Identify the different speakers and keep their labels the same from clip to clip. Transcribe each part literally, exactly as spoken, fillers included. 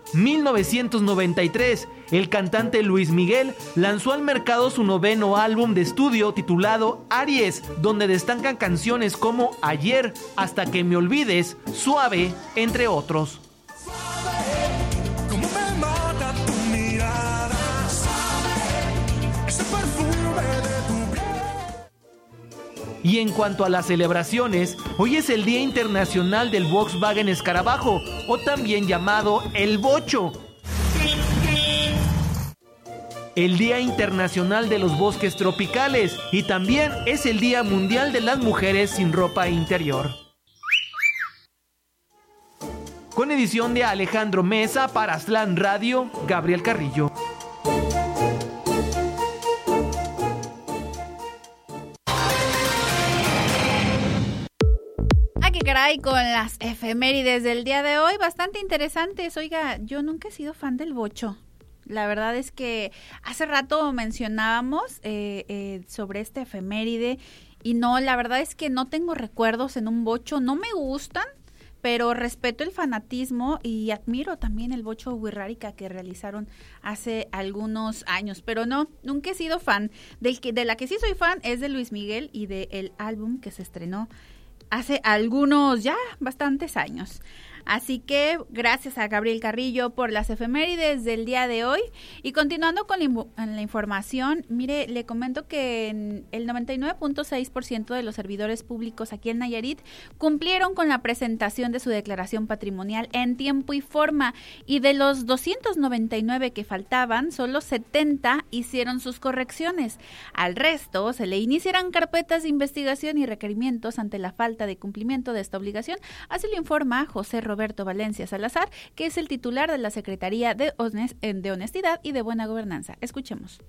Speaker 1: mil novecientos noventa y tres, el cantante Luis Miguel lanzó al mercado su noveno álbum de estudio titulado Aries, donde destacan canciones como Ayer, Hasta que me olvides, Suave, entre otros. Y en cuanto a las celebraciones, hoy es el Día Internacional del Volkswagen Escarabajo, o también llamado el Bocho. El Día Internacional de los Bosques Tropicales, y también es el Día Mundial de las Mujeres sin Ropa Interior. Con edición de Alejandro Mesa para Aztlán Radio, Gabriel Carrillo.
Speaker 2: Caray, con las efemérides del día de hoy, bastante interesantes. Oiga, yo nunca he sido fan del bocho. La verdad es que hace rato mencionábamos eh, eh, sobre este efeméride y no, la verdad es que no tengo recuerdos en un bocho, no me gustan, pero respeto el fanatismo y admiro también el bocho Wixárika que realizaron hace algunos años, pero no, nunca he sido fan. Del que, de la que sí soy fan es de Luis Miguel y del álbum que se estrenó hace algunos, ya bastantes años. Así que gracias a Gabriel Carrillo por las efemérides del día de hoy. Y continuando con la, la información, mire, le comento que en el noventa y nueve punto seis por ciento de los servidores públicos aquí en Nayarit cumplieron con la presentación de su declaración patrimonial en tiempo y forma. Y de los doscientos noventa y nueve que faltaban, solo setenta hicieron sus correcciones. Al resto se le iniciarán carpetas de investigación y requerimientos ante la falta de cumplimiento de esta obligación. Así lo informa José Roberto Roberto Valencia Salazar, que es el titular de la Secretaría de Honestidad y de Buena Gobernanza. Escuchemos.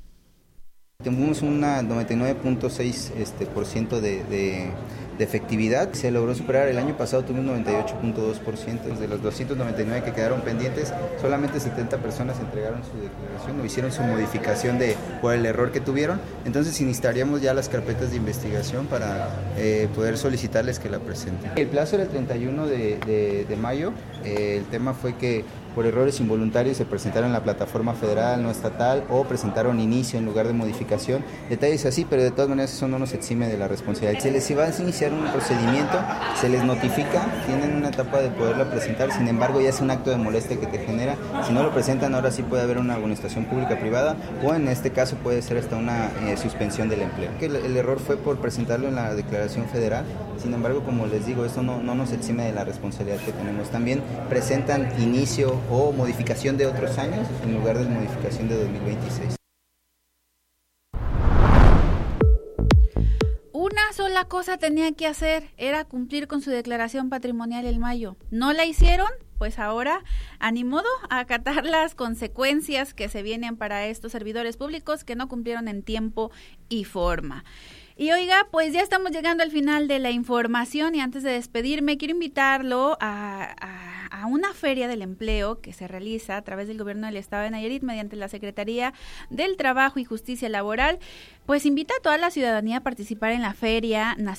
Speaker 3: Tuvimos un noventa y nueve punto seis este, por ciento de, de, de efectividad. Se logró superar. El año pasado tuvimos noventa y ocho punto dos por ciento. De los doscientos noventa y nueve que quedaron pendientes, solamente setenta personas entregaron su declaración o hicieron su modificación de, por el error que tuvieron. Entonces necesitaríamos ya las carpetas de investigación para eh, poder solicitarles que la presenten. El plazo era el treinta y uno de, de, de mayo. Eh, el tema fue que por errores involuntarios se presentaron en la plataforma federal, no estatal, o presentaron inicio en lugar de modificación. Detalles así, pero de todas maneras eso no nos exime de la responsabilidad. Se les va a iniciar un procedimiento, se les notifica, tienen una etapa de poderlo presentar, sin embargo ya es un acto de molestia que te genera. Si no lo presentan, ahora sí puede haber una amonestación pública privada, o en este caso puede ser hasta una eh, suspensión del empleo. El, el error fue por presentarlo en la declaración federal, sin embargo, como les digo, esto no, no nos exime de la responsabilidad que tenemos. También presentan inicio o modificación de otros años en lugar de modificación de dos mil veintiséis.
Speaker 2: Una sola cosa tenía que hacer, era cumplir con su declaración patrimonial en mayo. ¿No la hicieron? Pues ahora, a ni modo, a acatar las consecuencias que se vienen para estos servidores públicos que no cumplieron en tiempo y forma. Y oiga, pues ya estamos llegando al final de la información y antes de despedirme quiero invitarlo a, a, a una feria del empleo que se realiza a través del gobierno del estado de Nayarit mediante la Secretaría del Trabajo y Justicia Laboral. Pues invita a toda la ciudadanía a participar en la Feria Nacional